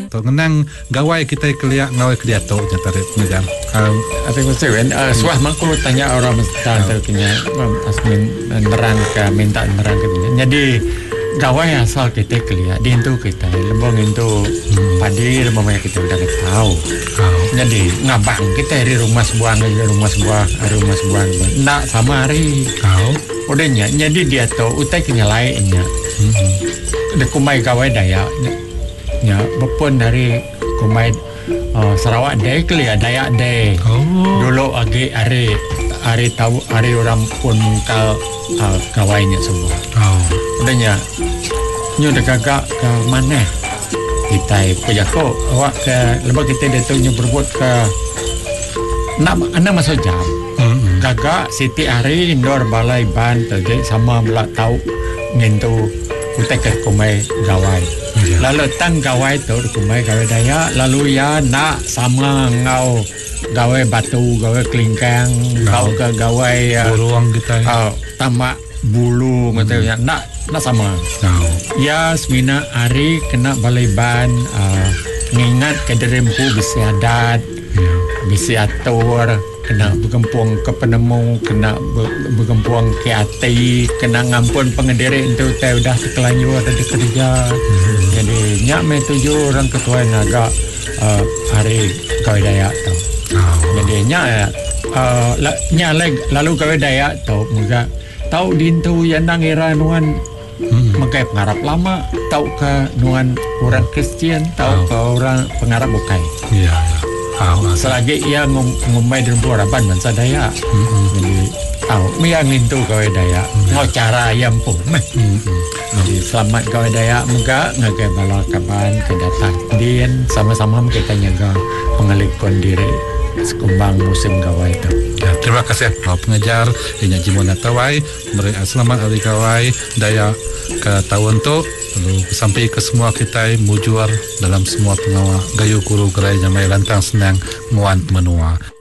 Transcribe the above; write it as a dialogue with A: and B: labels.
A: To ngenang gawai kita keliak ngawai kediato nya tarik pengejar.
B: Ate mesti suah mangku tanya orang mesti terkenya asmin nerang ke minta nerang ke. Jadi gawai asal kita keliak di itu kita lembong itu padi lembong kita udah tahu. Jadi ngabang kita dari rumah sebuah ndak sama hari. Udahnya jadi dia tahu utai kenyalainnya. Ada kumai gawai daya nya bepun dari kumai Sarawak deh keliak daya deh. Dulu agi hari tahu hari orang pun kal gawainya semua. Udahnya nyu dah gagak ke mana kita pejako awak ke lebih kita dia tu nyu berbuat ke nak anak masuk jam gagak Siti hari indoor balai ban tadi sama belak tahu ngentu utek ke kumai gawai lalu tang gawai tu kumai gawai daya lalu ya nak sama ngau gawai batu gawai kelingkang kau ke gawai
A: buruang kita
B: tamak bulu katanya nak sama. Ya semina hari kena balai ban ngingat ke derempu besi adat, besi atur, kena bergempuang ke penemu, kena bergempuang ke hati, kena ngampun pengendiri itu teh udah sekelanju ada di kerja. Jadi nyak me tuju orang ketua naga hari kawai dayak tu. Jadi nyak lalu kawai dayak tu muka tahu dintu yang nangira nuan makai pengarap lama tahu ke nuan orang Kristian tahu ke orang pengarap bukai selagi ia ngumai dan puraban bangsa Dayak jadi tahu miang itu kawai Dayak ngau cara yang pun jadi selamat kawai Dayak muka ngagai bala kaban kedatang din sama-sama kita nyaga mengalihkan diri sekumbang musim gawai itu.
A: Terima kasih Pak Pengajar Inya Jimona Tawai beri selamat hari gawai daya ke tahun tu lalu sampai ke semua kita mujuar dalam semua pengawal gayu guru gerai jamai lantang senang muan menua.